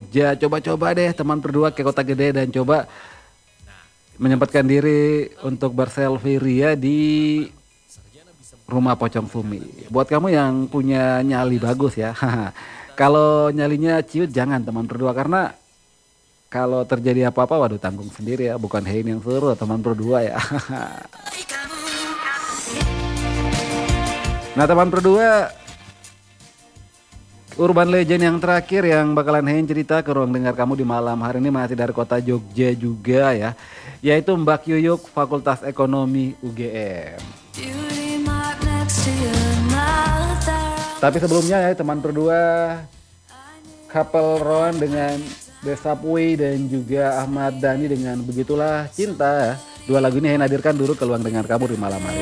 Jogja. Coba-coba deh teman berdua ke Kota Gede dan coba menyempatkan diri untuk berselfie ria di rumah Pocong Sumi. Buat kamu yang punya nyali bagus ya. Kalau nyalinya ciut jangan teman berdua karena kalau terjadi apa-apa waduh tanggung sendiri ya. Bukan Hein yang suruh teman berdua ya. Nah teman berdua Urban Legend yang terakhir yang bakalan Hein cerita ke ruang dengar kamu di malam hari ini masih dari kota Jogja juga ya. Yaitu Mbak Yuyuk Fakultas Ekonomi UGM. Tapi sebelumnya ya teman berdua couple Roan dengan The Subway dan juga Ahmad Dhani dengan Begitulah Cinta. Dua lagu ini Hein hadirkan dulu ke ruang dengar kamu di malam hari.